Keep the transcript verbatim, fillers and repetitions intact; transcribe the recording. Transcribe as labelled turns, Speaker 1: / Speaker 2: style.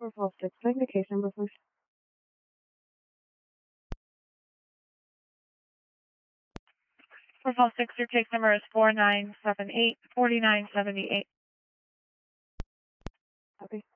Speaker 1: four five six, take the case number, please.
Speaker 2: four five six, your case number is four nine seven eight, four nine seven eight.
Speaker 1: Copy.